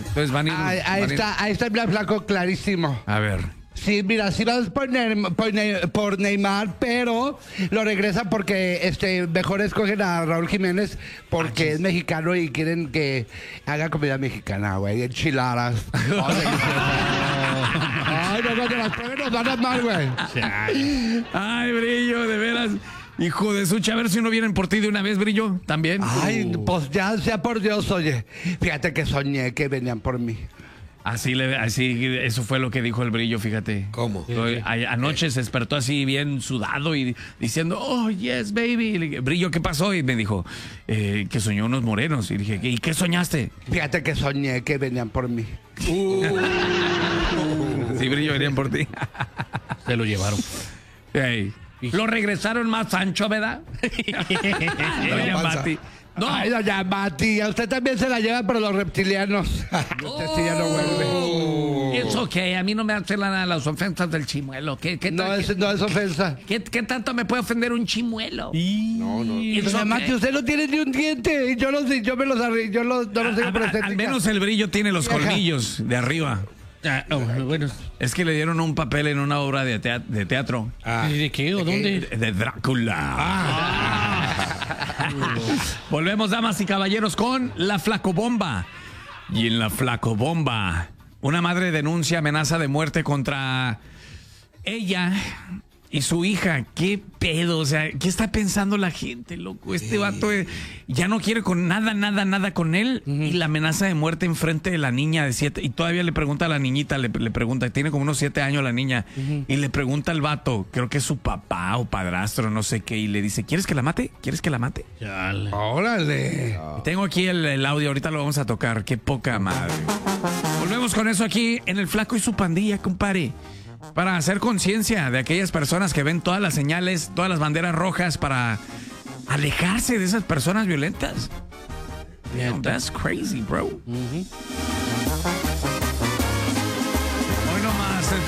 Entonces van a ir... Ahí está el flaco clarísimo. A ver. Sí, mira, sí vas por Neymar, pero lo regresan porque mejor escogen a Raúl Jiménez porque es mexicano y quieren que haga comida mexicana, güey, enchiladas. Ay, no, cuando las prueben nos van a mal, güey. Ay, Brillo, de veras. Hijo de sucha, a ver si no vienen por ti de una vez, Brillo, también. Ay, pues ya sea por Dios, oye. Fíjate que soñé que venían por mí. Así, eso fue lo que dijo el Brillo, fíjate. ¿Cómo? Anoche se despertó así bien sudado y diciendo, oh, yes, baby. Le dije, Brillo, ¿qué pasó? Y me dijo, que soñó unos morenos. Y dije, ¿y qué soñaste? Fíjate que soñé que venían por mí. Sí, Brillo, venían por ti. Se lo llevaron. Hey. Lo regresaron más ancho, ¿verdad? Doña Mati. No. Ay, doña Mati, a usted también se la lleva, pero los reptilianos. Usted sí ya no vuelve. Es ok, a mí no me hacen las ofensas del chimuelo. No es ofensa. ¿Qué tanto me puede ofender un chimuelo? No. Doña Mati, usted no tiene ni un diente. Yo no sé, yo me los arreglo, no los tengo por estética. Al menos el Brillo tiene los colmillos de arriba. Bueno. Es que le dieron un papel en una obra de teatro. ¿Y de qué o dónde? De Drácula. Volvemos, damas y caballeros, con la Flacobomba. Y en la Flacobomba, una madre denuncia amenaza de muerte contra ella y su hija. ¿Qué pedo? O sea, ¿qué está pensando la gente, loco? Este vato ya no quiere con nada con él. Y la amenaza de muerte enfrente de la niña de 7. Y todavía le pregunta a la niñita, le pregunta, tiene como unos 7 años la niña. Y le pregunta al vato, creo que es su papá o padrastro, no sé qué. Y le dice, ¿quieres que la mate? ¿Quieres que la mate? Chale. Órale. Tengo aquí el audio, ahorita lo vamos a tocar. Qué poca madre. Volvemos con eso aquí en El Flaco y su pandilla, compadre. Para hacer conciencia de aquellas personas que ven todas las señales, todas las banderas rojas, para alejarse de esas personas violentas. Damn, that's crazy, bro.